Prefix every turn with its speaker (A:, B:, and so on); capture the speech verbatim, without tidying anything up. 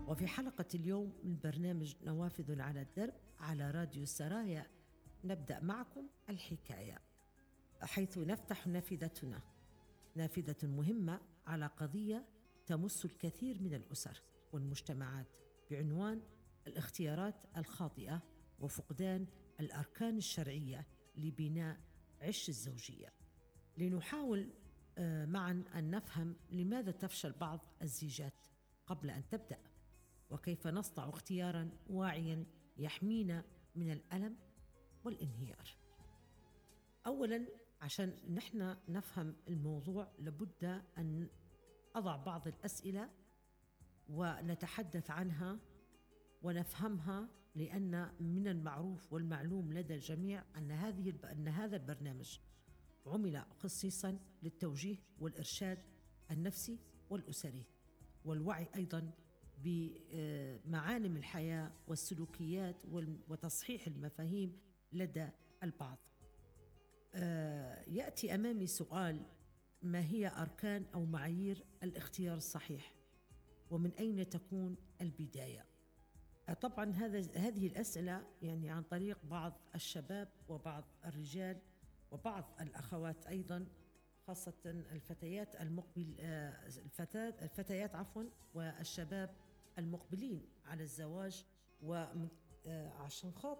A: وفي حلقة اليوم من برنامج نوافذ على الدرب على راديو سرايا نبدأ معكم الحكاية، حيث نفتح نافذتنا، نافذة مهمة على قضية تمس الكثير من الأسر والمجتمعات بعنوان الاختيارات الخاطئة وفقدان الأركان الشرعية لبناء عش الزوجية. لنحاول معا أن نفهم لماذا تفشل بعض الزيجات قبل أن تبدأ، وكيف نصنع اختياراً واعياً يحمينا من الألم والانهيار. أولاً، عشان نحن نفهم الموضوع لابد أن أضع بعض الأسئلة ونتحدث عنها ونفهمها، لأن من المعروف والمعلوم لدى الجميع أن هذه أن هذا البرنامج عمل خصيصاً للتوجيه والإرشاد النفسي والأسري، والوعي أيضاً بمعالم الحياة والسلوكيات وتصحيح المفاهيم لدى البعض. يأتي أمامي سؤال: ما هي أركان أو معايير الاختيار الصحيح؟ ومن أين تكون البداية؟ طبعا هذا هذه الأسئلة يعني عن طريق بعض الشباب وبعض الرجال وبعض الأخوات أيضا، خاصة الفتيات المقبل الفتاة الفتيات عفوا والشباب المقبلين على الزواج، وعشان خاطر